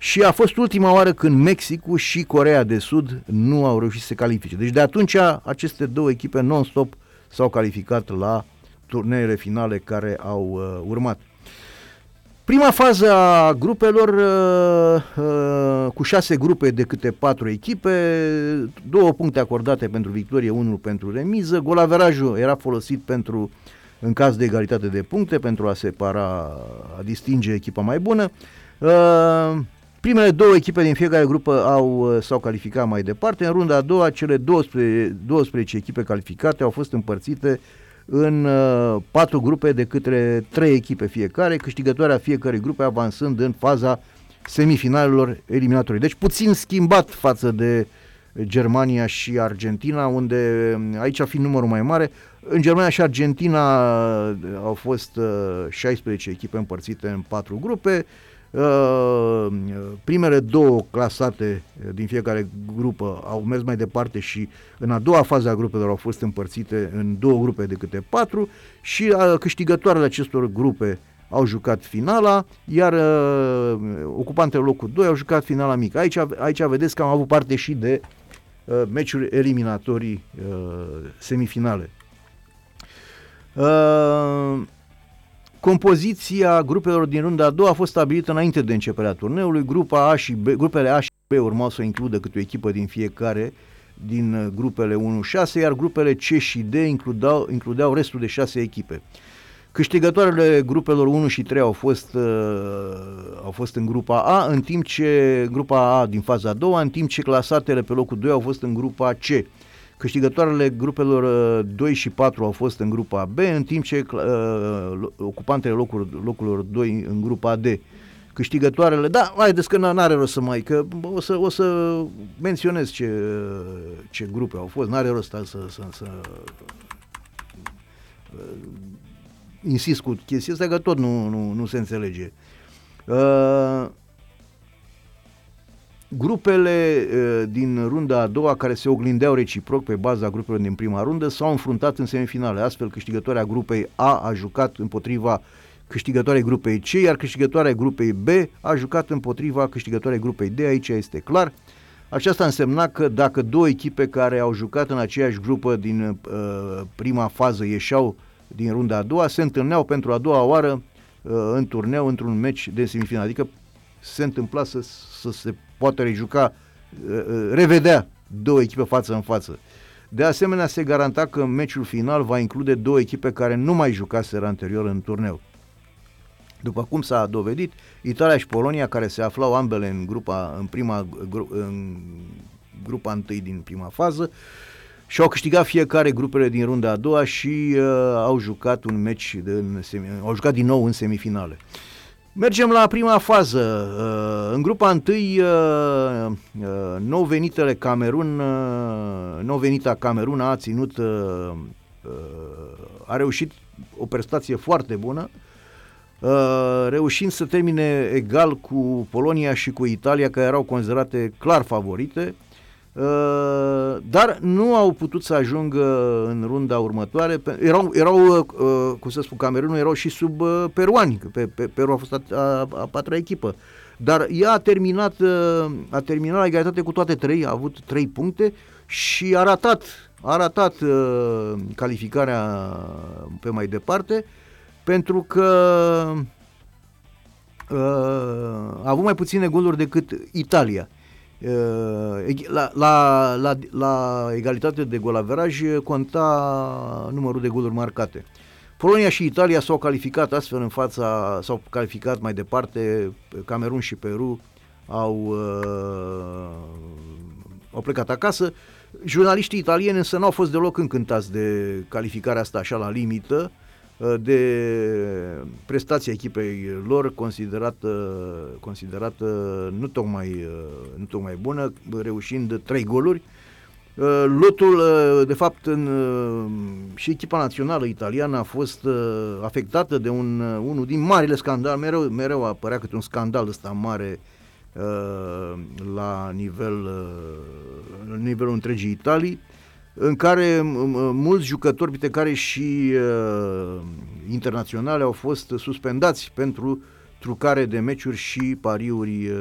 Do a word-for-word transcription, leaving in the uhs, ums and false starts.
și a fost ultima oară când Mexicul și Coreea de Sud nu au reușit să se califice. Deci de atunci aceste două echipe non-stop s-au calificat la turneele finale care au uh, urmat. Prima fază a grupelor, uh, uh, cu șase grupe de câte patru echipe, două puncte acordate pentru victorie, unul pentru remiză, golaverajul era folosit pentru, în caz de egalitate de puncte, pentru a separa, a distinge echipa mai bună. Uh, primele două echipe din fiecare grupă au, s-au calificat mai departe. În runda a doua, cele douăsprezece, douăsprezece echipe calificate au fost împărțite în uh, patru grupe de câte trei echipe fiecare, câștigătoarea fiecărei grupe avansând în faza semifinalelor eliminatorii. Deci puțin schimbat față de Germania și Argentina, unde aici a fi numărul mai mare. În Germania și Argentina au fost uh, șaisprezece echipe împărțite în patru grupe. Uh, primele două clasate din fiecare grupă au mers mai departe și în a doua fază a grupelor au fost împărțite în două grupe de câte patru și uh, câștigătoarele acestor grupe au jucat finala, iar uh, ocupantele locul doi au jucat finala mică. Aici, aici vedeți că am avut parte și de uh, meciuri eliminatorii uh, semifinale. Uh, Compoziția grupelor din runda a doua a fost stabilită înainte de începerea turneului. Grupa A și B, grupele A și B urmau să includă câte o echipă din fiecare din grupele unu șase, iar grupele C și D includeau, includeau restul de șase echipe. Câștigătoarele grupelor unu și trei au fost, uh, au fost în grupa A, în timp ce grupa A din faza a doua, în timp ce clasatele pe locul doi au fost în grupa C. Câștigătoarele grupelor doi și patru au fost în grupa B, în timp ce uh, ocupantele locuri, locurilor doi în grupa D. Câștigătoarele, da, haideți că n-are rost să mai, că o să, o să menționez ce, ce grupe au fost, n-are rost să, să, să, să uh, insist cu chestia asta, că tot nu, nu, nu se înțelege. Uh, Grupele uh, din runda a doua, care se oglindeau reciproc pe baza grupelor din prima rundă, s-au înfruntat în semifinale. Astfel, câștigătoarea grupei A a jucat împotriva câștigătoarei grupei C, iar câștigătoarea grupei B a jucat împotriva câștigătoarei grupei D. Aici este clar. Aceasta însemna că dacă două echipe care au jucat în aceeași grupă din uh, prima fază ieșeau din runda a doua, se întâlneau pentru a doua oară uh, în turneu, într-un meci de semifinal. Adică se întâmpla să, să se poate rejuca, revedea două echipe față în față. De asemenea, se garanta că meciul final va include două echipe care nu mai jucaseră anterior în turneu. După cum s-a dovedit, Italia și Polonia, care se aflau ambele în grupa, în prima, în grupa întâi din prima fază, și-au câștigat fiecare grupele din runda a doua și uh, au jucat un meci, de, în semi, au jucat din nou în semifinale. Mergem la prima fază. În grupa întâi, nou venitele Camerun, nou venita Camerun a ținut, a reușit o prestație foarte bună, reușind să termine egal cu Polonia și cu Italia, care erau considerate clar favorite, dar nu au putut să ajungă în runda următoare. Erau, erau cum să spun, Camerunul erau și sub peruani, pe, pe, Peru a fost a, a, a patra echipă, dar ea a terminat, a terminat la egalitate cu toate trei, a avut trei puncte și a ratat, a ratat calificarea pe mai departe, pentru că a avut mai puține goluri decât Italia. La, la, la, la egalitate de golaveraj conta numărul de goluri marcate. Polonia și Italia s-au calificat astfel în fața, s-au calificat mai departe, Camerun și Peru au, uh, au plecat acasă. Jurnaliștii italieni însă n-au fost deloc încântați de calificarea asta așa la limită, de prestația echipei lor considerată, considerată nu, tocmai, nu tocmai bună, reușind trei goluri. Lotul, de fapt, în, și echipa națională italiană a fost afectată de un, unul din marile scandale, mereu, mereu apărea câte un scandal ăsta mare la nivel, la nivelul întregii Italii, în care mulți jucători, printre care și uh, internaționale, au fost suspendați pentru trucare de meciuri și pariuri uh,